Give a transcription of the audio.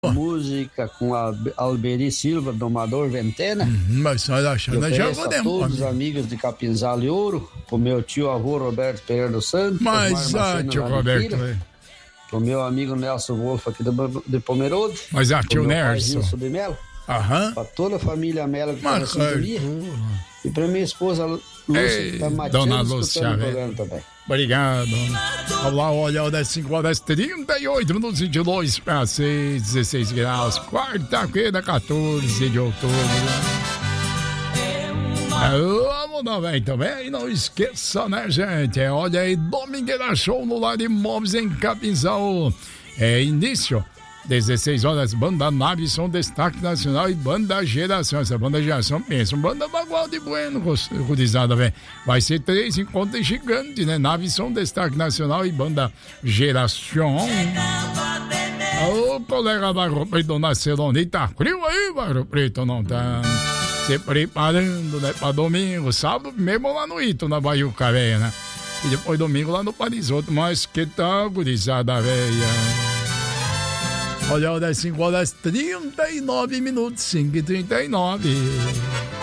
música com a Alberi Silva, Domador Ventena. Mas nós achando já podemos. Todos os amigos de Capinzal e Ouro, pro meu tio avô Roberto Pereira dos Santos. Mas, tio Roberto, pro meu amigo Nelson Wolff aqui de Pomerode. Mas, tio Nelson. De Melo. Aham. Pra toda a família Melo que tá na sintonia. E pra minha esposa Lúcia, que tá Dona Lúcia, também. Obrigado. Vamos lá, olha, 5:38 minutos 22 para 6, 16 graus. Quarta-feira, 14 de outubro. Vamos também, também. Não esqueça, né, gente? Olha aí, Domingueira Show no Lar Imóveis em Capinzal. Início. 16 horas, banda Nave, som destaque nacional e banda Geração. Essa banda Geração, pensa, banda Bagual de Bueno, gurizada, velho. Vai ser 3 encontros gigantes, né? Nave, som destaque nacional e banda Geração. Ô, colega Barro Preto, Nascerone, tá frio aí, Barro Preto, não tá? Se preparando, né, pra domingo, sábado mesmo lá no Ito, na Baiuca, velho, né? E depois domingo lá no Parisoto, mas que tal, gurizada, velha? Olha, 5:39 minutos, 5:39.